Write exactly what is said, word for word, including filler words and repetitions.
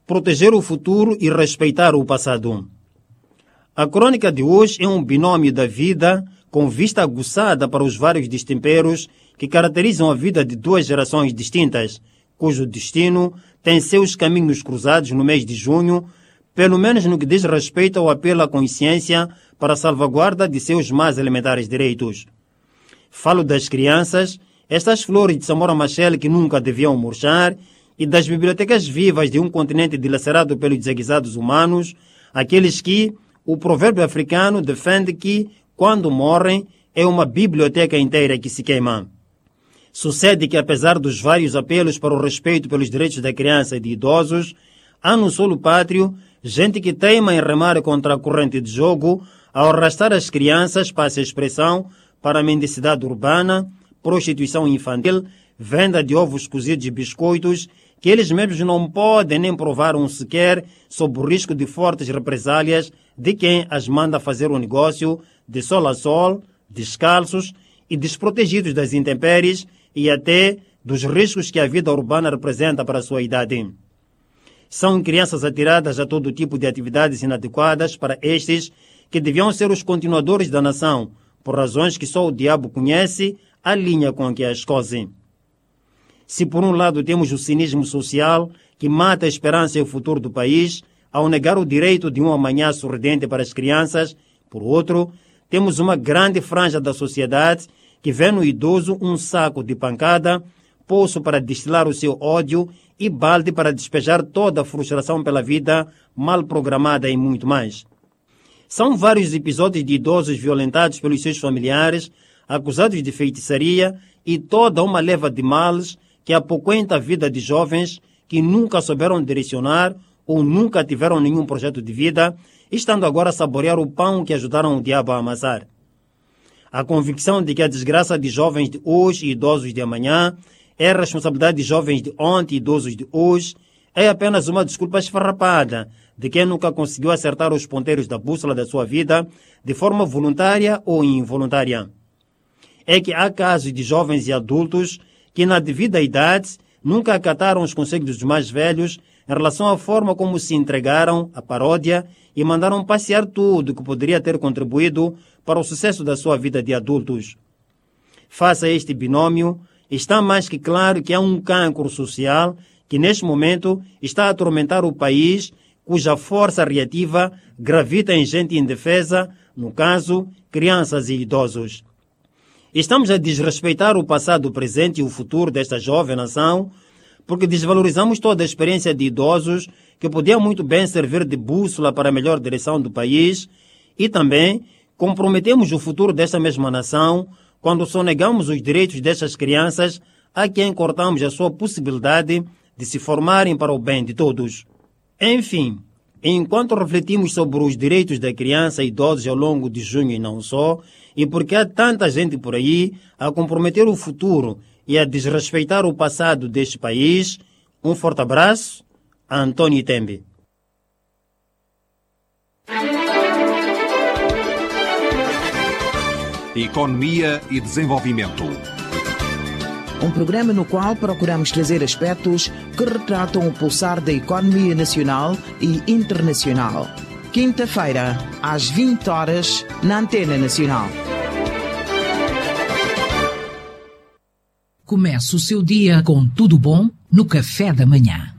proteger o futuro e respeitar o passado. A crônica de hoje é um binômio da vida com vista aguçada para os vários destemperos que caracterizam a vida de duas gerações distintas, cujo destino tem seus caminhos cruzados no mês de junho, pelo menos no que diz respeito ao apelo à consciência para a salvaguarda de seus mais elementares direitos. Falo das crianças, estas flores de Samora Machel que nunca deviam murchar, e das bibliotecas vivas de um continente dilacerado pelos desaguisados humanos, aqueles que o provérbio africano defende que, quando morrem, é uma biblioteca inteira que se queima. Sucede que, apesar dos vários apelos para o respeito pelos direitos da criança e de idosos, há no solo pátrio gente que teima em remar contra a corrente de jogo ao arrastar as crianças, passa a expressão, para a mendicidade urbana, prostituição infantil, venda de ovos cozidos e biscoitos, que eles mesmos não podem nem provar um sequer sob o risco de fortes represálias de quem as manda fazer o negócio de sol a sol, descalços e desprotegidos das intempéries e até dos riscos que a vida urbana representa para a sua idade. São crianças atiradas a todo tipo de atividades inadequadas para estes que deviam ser os continuadores da nação, por razões que só o diabo conhece, a linha com que as cose. Se por um lado temos o cinismo social que mata a esperança e o futuro do país ao negar o direito de um amanhã sorridente para as crianças, por outro, temos uma grande franja da sociedade que vê no idoso um saco de pancada, poço para destilar o seu ódio e balde para despejar toda a frustração pela vida mal programada e muito mais. São vários episódios de idosos violentados pelos seus familiares, acusados de feitiçaria e toda uma leva de males que apoquenta a vida de jovens que nunca souberam direcionar ou nunca tiveram nenhum projeto de vida, estando agora a saborear o pão que ajudaram o diabo a amassar. A convicção de que a desgraça de jovens de hoje e idosos de amanhã é a responsabilidade de jovens de ontem e idosos de hoje é apenas uma desculpa esfarrapada de quem nunca conseguiu acertar os ponteiros da bússola da sua vida de forma voluntária ou involuntária. É que há casos de jovens e adultos que na devida idade nunca acataram os conselhos dos mais velhos em relação à forma como se entregaram à paródia e mandaram passear tudo que poderia ter contribuído para o sucesso da sua vida de adultos. Face a este binômio, está mais que claro que há um cancro social que neste momento está a atormentar o país, cuja força reativa gravita em gente indefesa, no caso, crianças e idosos. Estamos a desrespeitar o passado, o presente e o futuro desta jovem nação, porque desvalorizamos toda a experiência de idosos que podiam muito bem servir de bússola para a melhor direção do país e também comprometemos o futuro desta mesma nação quando sonegamos os direitos destas crianças a quem cortamos a sua possibilidade de se formarem para o bem de todos. Enfim, enquanto refletimos sobre os direitos da criança e idosos ao longo de junho e não só, e porque há tanta gente por aí a comprometer o futuro e a desrespeitar o passado deste país, um forte abraço, Antônio Tembe. Economia e Desenvolvimento. Um programa no qual procuramos trazer aspectos que retratam o pulsar da economia nacional e internacional. Quinta-feira, às vinte horas, na Antena Nacional. Comece o seu dia com tudo bom no café da manhã.